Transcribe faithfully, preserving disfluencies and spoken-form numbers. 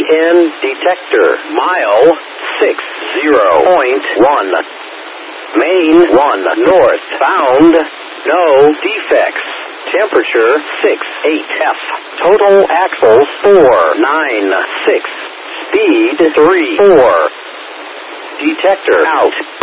in detector. Mile six zero point one. Main one north bound. No defects. Temperature six eight F. Total axles four nine six. Speed three four. Detector out.